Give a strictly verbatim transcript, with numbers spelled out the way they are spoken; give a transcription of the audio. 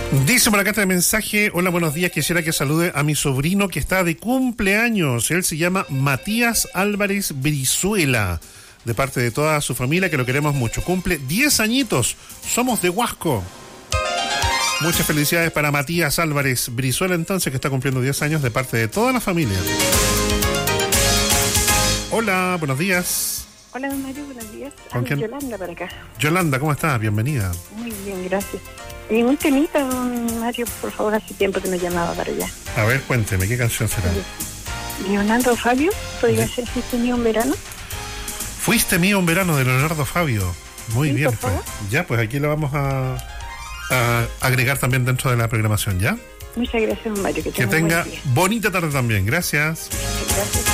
Dice por acá este mensaje: hola, buenos días, quisiera que salude a mi sobrino que está de cumpleaños. Él se llama Matías Álvarez Brizuela, de parte de toda su familia, que lo queremos mucho. Cumple diez añitos, somos de Huasco. Muchas felicidades para Matías Álvarez Brizuela, entonces, que está cumpliendo diez años, de parte de toda la familia. Hola, buenos días. Hola, don Mario, buenos días. ¿Con quién? Yolanda para acá. Yolanda, ¿cómo estás? Bienvenida. Muy bien, gracias. Y un temita, don Mario, por favor, hace tiempo que no llamaba para allá. A ver, cuénteme, ¿qué canción será? Leonardo Fabio, ¿podría ¿Sí? ser si tenía un verano? Fuiste mío un verano, de Leonardo Fabio. Muy Sí, bien, por pues. favor. Ya, pues aquí lo vamos a, a agregar también dentro de la programación, ¿ya? Muchas gracias, don Mario. Que, Que tenga un tenga buen día. bonita tarde también. Gracias. Gracias.